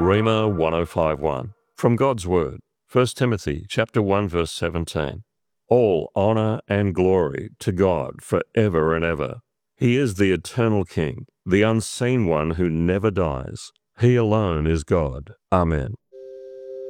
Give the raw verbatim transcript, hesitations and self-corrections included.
Rhema one oh five one. From God's Word, First Timothy chapter one, verse seventeen. All honor and glory to God forever and ever. He is the eternal King, the unseen one who never dies. He alone is God. Amen.